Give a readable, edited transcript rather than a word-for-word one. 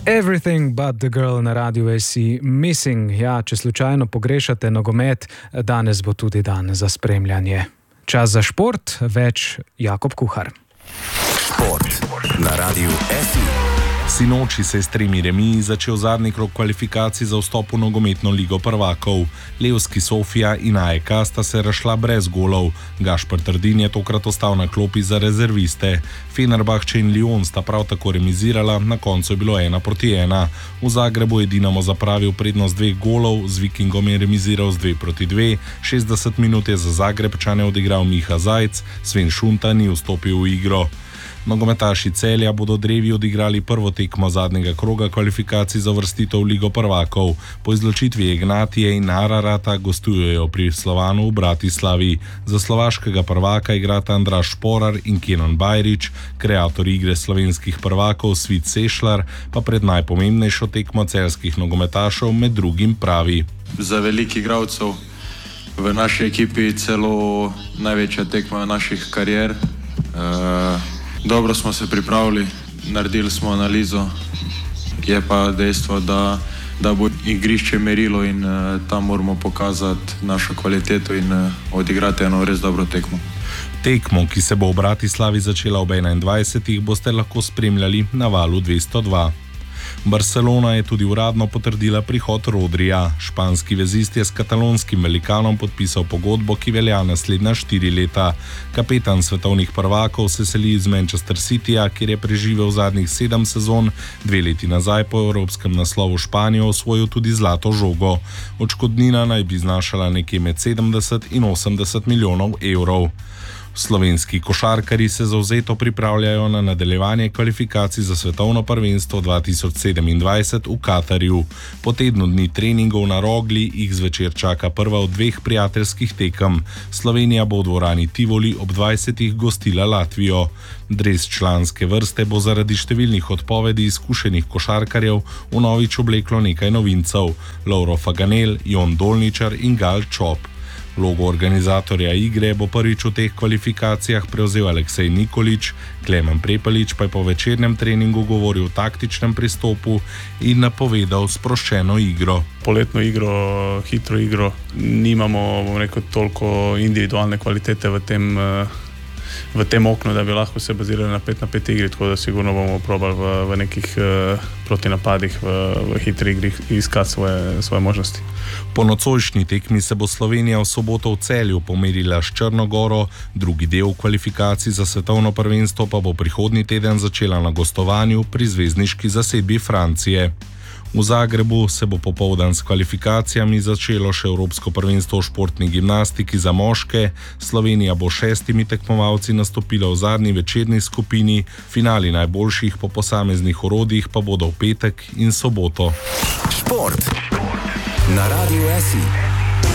Everything but the girl na Radiu SI Missing. Ja, če slučajno pogrešate nogomet, danes bo tudi dan za spremljanje. Čas za šport, več Jakob Kuhar. Šport na Radiu SI. Sinoči se je s 3 remiji začel zadnji krog kvalifikacij za vstop v nogometno ligo prvakov. Levski Sofija in AEK sta se razšla brez golov. Gašper Trdin je tokrat ostal na klopi za rezerviste. Fenerbahče in Lyon sta prav tako remizirala, na koncu je bilo 1-1. V Zagrebu je Dinamo zapravil prednost 2 golov, z Vikingom je remiziral z 2-2. 60 minut je za Zagrebčane odigral Miha Zajc, Sven Šunta ni vstopil v igro. Nogometaši Celja bodo drevi odigrali prvo tekmo zadnjega kroga kvalifikacij za uvrstitev v ligo prvakov. Po izločitvi Ignatije in Ararata gostujejo pri Slovanu v Bratislavi. Za slovaškega prvaka igrata Andraž Šporar in Kenan Bajrić, kreator igre slovenskih prvakov Svit Sešlar pa pred najpomembnejšo tekmo celjskih nogometašev med drugim pravi: Za velikih igralcev v naši ekipi celo največja tekma naših karier. Dobro smo se pripravili, naredili smo analizo, je pa dejstvo, da bo igrišče merilo in tam moramo pokazati našo kvaliteto in odigrati eno res dobro tekmo. Tekmo, ki se bo v Bratislavi začela ob 21. boste lahko spremljali na Valu 202. Barcelona je tudi uradno potrdila prihod Rodrija. Španski vezist je s katalonskim velikanom podpisal pogodbo, ki velja naslednja 4 leta. Kapetan svetovnih prvakov se seli iz Manchester Cityja, kjer je preživel zadnjih 7 sezon, 2 leti nazaj po evropskem naslovu Španijo osvojil tudi zlato žogo. Odškodnina naj bi znašala nekje med 70 in 80 milijonov evrov. Slovenski košarkarji se zavzeto pripravljajo na nadaljevanje kvalifikacij za svetovno prvenstvo 2027 v Katarju. Po tednu dni treningov na Rogli jih zvečer čaka prva od 2 prijateljskih tekem. Slovenija bo v dvorani Tivoli ob 20. gostila Latvijo. Dres članske vrste bo zaradi številnih odpovedi izkušenih košarkarjev vnovič obleklo nekaj novincev: Lovro Faganel, Jon Dolničar in Gal Čop. Vlogo organizatorja igre bo prvič v teh kvalifikacijah prevzel Aleksej Nikolić, Klemen Prepelić pa je po večernem treningu govoril o taktičnem pristopu in napovedal sproščeno igro. Poletno igro, hitro igro, nimamo, bom rekel, toliko individualne kvalitete v tem oknu, da bi lahko se bazirali na 5-5 igri, tako da sigurno bomo probali v nekih protinapadih v hitri igri iskati svoje možnosti. Po nocojšnji tekmi se bo Slovenija v soboto v Celju pomerila s Črno Goro, drugi del kvalifikacij za svetovno prvenstvo pa bo prihodnji teden začela na gostovanju pri zvezdniški zasedbi Francije. V Zagrebu se bo popoldan s kvalifikacijami začelo še Evropsko prvenstvo v športni gimnastiki za moške. Slovenija bo 6 tekmovalci nastopila v zadnji večerni skupini, finali najboljših po posameznih orodjih pa bodo v petek in soboto. Šport na Radiu SI.